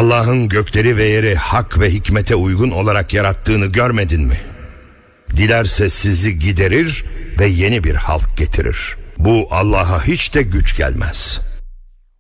Allah'ın gökleri ve yeri hak ve hikmete uygun olarak yarattığını görmedin mi? Dilerse sizi giderir ve yeni bir halk getirir. Bu Allah'a hiç de güç gelmez.